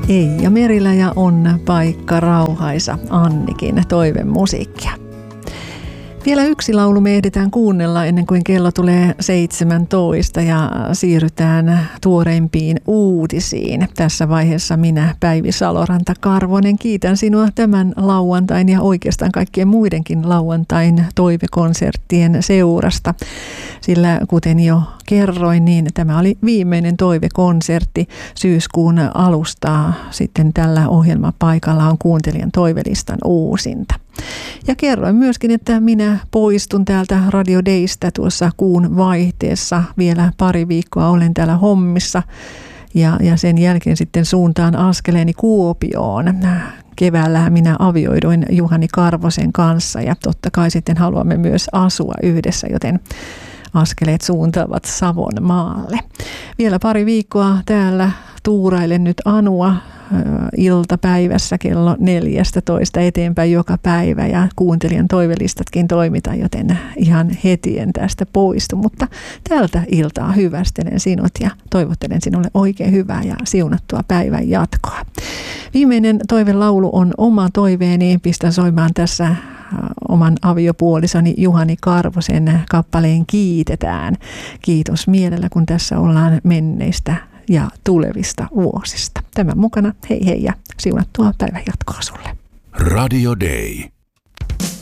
Eija Merilä ja On paikka rauhaisa, Annikin toivemusiikkia. Vielä yksi laulu me ehditään kuunnella ennen kuin kello tulee 17 ja siirrytään tuoreimpiin uutisiin. Tässä vaiheessa minä, Päivi Saloranta-Karvonen, kiitän sinua tämän lauantain ja oikeastaan kaikkien muidenkin lauantain toivekonserttien seurasta. Sillä kuten jo kerroin, niin tämä oli viimeinen toivekonsertti syyskuun alusta. Sitten tällä ohjelmapaikalla on kuuntelijan toivelistan uusinta. Ja kerroin myöskin, että minä poistun täältä Radio Daystä tuossa kuun vaihteessa. Vielä pari viikkoa olen täällä hommissa ja sen jälkeen sitten suuntaan askeleeni Kuopioon. Keväällä minä avioiduin Juhani Karvosen kanssa ja totta kai sitten haluamme myös asua yhdessä, joten askeleet suuntaavat Savonmaalle. Vielä pari viikkoa täällä tuurailen nyt Anua iltapäivässä kello 14 eteenpäin joka päivä ja kuuntelijan toivelistatkin toimitaan, joten ihan heti en tästä poistu, mutta tältä iltaa hyvästelen sinut ja toivottelen sinulle oikein hyvää ja siunattua päivän jatkoa. Viimeinen toivelaulu on oma toiveeni, pistän soimaan tässä oman aviopuolisoni Juhani Karvosen kappaleen Kiitetään. Kiitos mielellä, kun tässä ollaan menneistä ja tulevista vuosista. Tämän mukana hei hei ja siunattua päivän jatkoa sulle. Radio Day.